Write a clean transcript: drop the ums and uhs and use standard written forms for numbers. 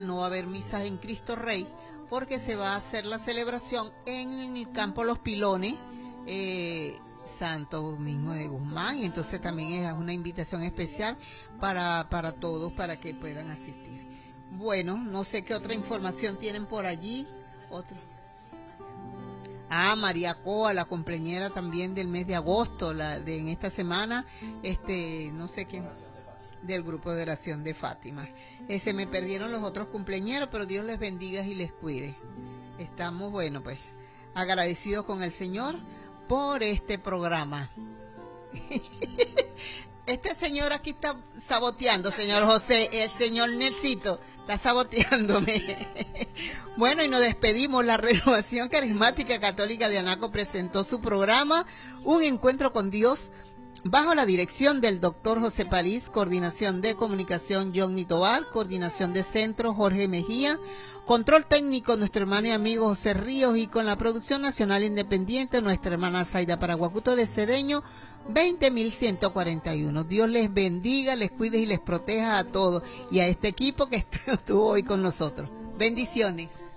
no va a haber misas en Cristo Rey, porque se va a hacer la celebración en el campo Los Pilones, Santo Domingo de Guzmán, y entonces también es una invitación especial para todos, para que puedan asistir. Bueno, no sé qué otra información tienen por allí. María Coa, la cumpleañera también del mes de agosto, en esta semana, no sé quién, del grupo de oración de Fátima. Se me perdieron los otros cumpleañeros, pero Dios les bendiga y les cuide. Estamos, bueno, pues, agradecidos con el Señor por este programa. Este señor aquí está saboteando, señor José, el señor Nelsito está saboteándome. Bueno, y nos despedimos. La Renovación Carismática Católica de Anaco presentó su programa Un Encuentro con Dios, bajo la dirección del doctor José París, coordinación de comunicación Johnny Tobar, coordinación de centro Jorge Mejía, control técnico nuestro hermano y amigo José Ríos, y con la producción nacional independiente nuestra hermana Zaida Paraguacuto de Cedeño 20.141. Dios les bendiga, les cuide y les proteja a todos, y a este equipo que estuvo hoy con nosotros. Bendiciones.